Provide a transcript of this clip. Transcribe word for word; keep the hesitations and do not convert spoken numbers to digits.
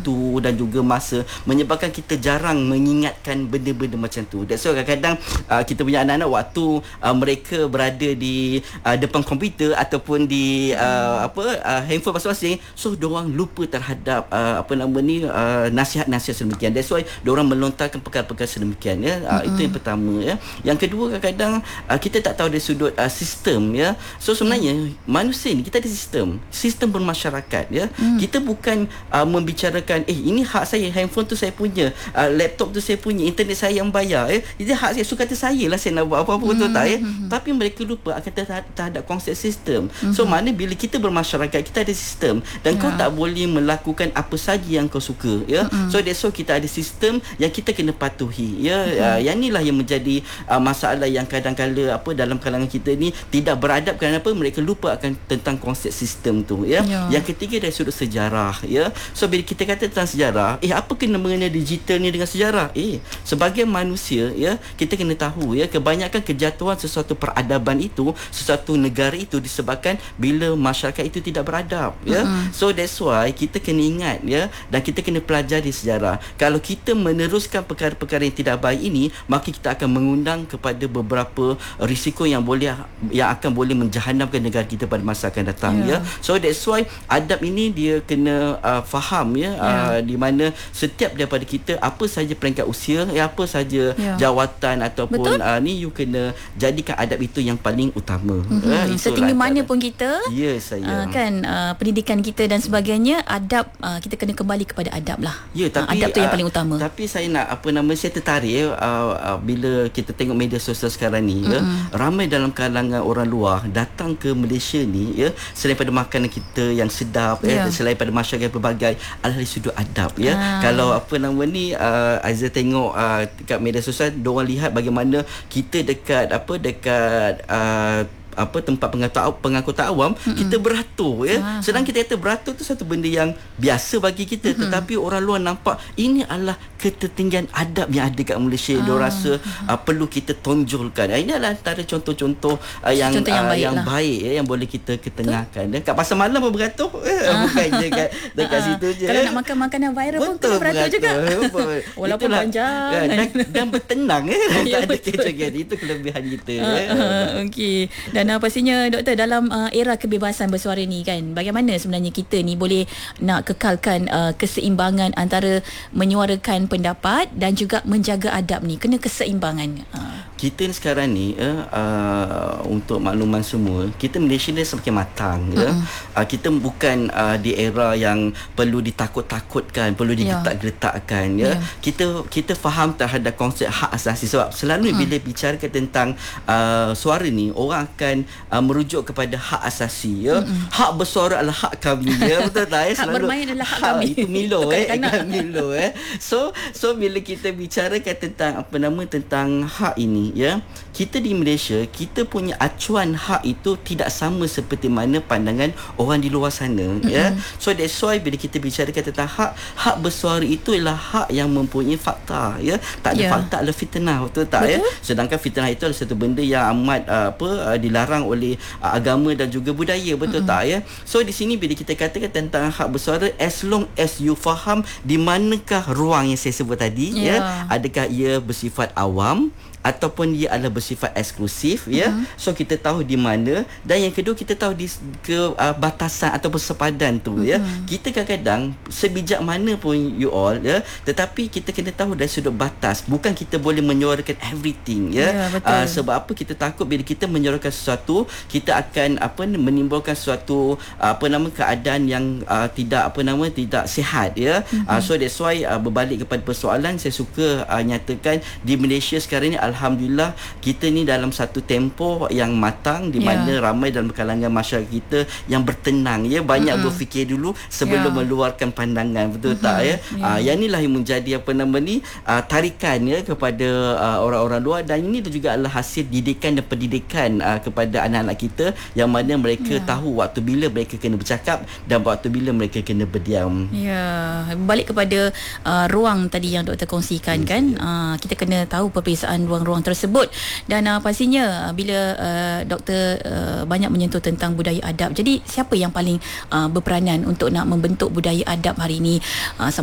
waktu dan juga masa menyebabkan kita jarang mengingatkan benda-benda macam tu. That's why kadang-kadang uh, kita punya anak-anak waktu uh, mereka berada di uh, depan komputer ataupun di uh, apa uh, handphone masing-masing, so diorang lupa terhadap uh, apa nama ni uh, nasihat-nasihat sedemikian. That's why diorang melontarkan perkara-perkara sedemikian ya. Uh, mm-hmm. Itu yang pertama ya. Yang kedua, kadang-kadang uh, kita tak tahu dari sudut uh, sistem ya. So sebenarnya mm. manusia ni kita ada sistem, sistem bermasyarakat ya. Mm. Kita bukan uh, membicarakan eh ini hak saya, handphone tu saya punya, uh, laptop tu saya punya, internet saya yang bayar ya. Itu hak saya, suka kata saya lah saya nak buat apa-apa betul mm. tak ya. Mm. Tapi mereka lupa akan terhadap, terhadap konsep sistem. Mm. So mana bila kita bermasyarakat, kita ada sistem dan yeah. kau tak boleh melakukan apa saja yang kau suka ya. Mm. So that's why kita ada sistem yang kita kena patuhi ya. Mm. Uh, yang inilah yang menjadi uh, masalah yang kadang-kala apa dalam kalangan kita ni tidak beradab. Kenapa? Mereka lupa akan tentang konsep sistem tu ya. Yeah. Yang ketiga dari sudut sejarah ya. So bila kita kata tentang sejarah, eh apa kena mengenai digital ni dengan sejarah? Eh sebagai manusia ya, kita kena tahu ya, kebanyakan kejatuhan sesuatu peradaban itu, sesuatu negara itu disebabkan bila masyarakat itu tidak beradab ya. Mm-hmm. So that's why kita kena ingat ya, dan kita kena pelajari sejarah. Kalau kita meneruskan perkara-perkara yang tidak baik ini, maka kita akan mengundang kepada beberapa risiko yang boleh yang akan boleh menjahanamkan negara kita pada masa akan datang yeah. ya. So that's why adab ini dia kena uh, faham ya, yeah. uh, di mana setiap daripada kita apa saja peringkat usia, ya, apa saja yeah. jawatan ataupun uh, ni you kena jadikan adab itu yang paling utama. Mm-hmm. Uh, Setinggi mana pun kita ya saya uh, kan uh, pendidikan kita dan sebagainya, adab uh, kita kena kembali kepada adab lah. Ya, tapi, uh, adab tu yang paling uh, utama. Tapi saya nak apa nama saya tertarik ya, uh, uh, bila kita tengok media sosial sekarang ni ya, mm-hmm. ramai dalam kalangan orang luar datang ke Malaysia ni ya, selain pada makanan kita yang sedap yeah. ya, selain pada masyarakat pelbagai adalah dari sudut adab ya. Ah. Kalau apa nama ni uh, Aizah tengok uh, dekat media sosial, diorang lihat bagaimana kita dekat apa dekat uh, apa tempat pengangkutan pengangkutan awam, mm-hmm. kita beratur ya. Ah. Sedang kita kata beratur tu satu benda yang biasa bagi kita, mm-hmm. tetapi orang luar nampak ini adalah ketertinggian adab yang ada kat Malaysia. Ah. Dia rasa uh, perlu kita tonjolkan. Ini adalah antara contoh-contoh uh, yang contoh yang, uh, baik, yang lah. baik ya, yang boleh kita ketengahkan. Dan kat pasar malam pun beratur, eh, ah. bukan je kat dekat ah. situ je. Kalau nak makan makanan viral pun kena beratur juga. Walaupun itulah, panjang ya, dan, dan bertenang eh. Tak ada kecogan. Itu kelebihan kita. Uh, eh. uh, Okey. Dan uh, pastinya doktor, dalam uh, era kebebasan bersuara ni kan, bagaimana sebenarnya kita ni boleh nak kekalkan uh, keseimbangan antara menyuarakan pendapat dan juga menjaga adab ni? Kena keseimbangan. Uh. Kita ni sekarang ni uh, uh, untuk makluman semua, kita Malaysia ni semakin matang ya. Uh-uh. Uh, kita bukan uh, di era yang perlu ditakut-takutkan, perlu digetak-getakkan ya. Yeah. Kita kita faham terhadap konsep hak asasi, sebab selalu uh-huh. bila bicarakan tentang uh, suara ni, orang akan uh, merujuk kepada hak asasi ya. Uh-uh. Hak bersuara adalah hak kami ya. Betul tak ya? Hak bermain adalah hak, hak kami. Itu Milo eh, kan Milo eh. So so bila kita bicarakan tentang apa nama tentang hak ini ya, kita di Malaysia, kita punya acuan hak itu tidak sama seperti mana pandangan orang di luar sana mm-hmm. ya. So that's why bila kita bicarakan tentang hak, hak bersuara itu adalah hak yang mempunyai fakta ya. Tak ada yeah. fakta adalah fitnah, betul tak betul? Ya. Sedangkan fitnah itu adalah satu benda yang amat uh, apa uh, dilarang oleh uh, agama dan juga budaya, betul mm-hmm. tak ya. So di sini bila kita katakan tentang hak bersuara, as long as you faham di manakah ruang yang saya sebut tadi yeah. ya, adakah ia bersifat awam ataupun dia adalah bersifat eksklusif ya. Uh-huh. So kita tahu di mana, dan yang kedua kita tahu di ke uh, batasan ataupun sepadan tu uh-huh. ya. Kita kadang-kadang sebijak mana pun you all ya, tetapi kita kena tahu dari sudut batas. Bukan kita boleh menyuarakan everything ya. Yeah, uh, sebab apa? Kita takut bila kita menyuarakan sesuatu, kita akan apa menimbulkan suatu uh, apa nama keadaan yang uh, tidak apa nama tidak sihat ya. Uh-huh. Uh, so that's why uh, berbalik kepada persoalan, saya suka uh, nyatakan di Malaysia sekarang ni alhamdulillah kita ni dalam satu tempoh yang matang, di mana yeah. ramai dalam kalangan masyarakat kita yang bertenang ya, banyak mm-hmm. berfikir dulu sebelum yeah. meluarkan pandangan, betul mm-hmm. tak ya. Yeah. Uh, yang inilah yang menjadi apa nama ni uh, tarikan ya kepada uh, orang-orang luar, dan ini juga adalah hasil didikan dan pendidikan uh, kepada anak-anak kita, yang mana mereka yeah. tahu waktu bila mereka kena bercakap dan waktu bila mereka kena berdiam. Ya, yeah. balik kepada uh, ruang tadi yang doktor kongsikan hmm. kan, uh, kita kena tahu perbezaan ruang-ruang tersebut, dan uh, pastinya uh, bila uh, doktor uh, banyak menyentuh tentang budaya adab, jadi siapa yang paling uh, berperanan untuk nak membentuk budaya adab hari ini? uh,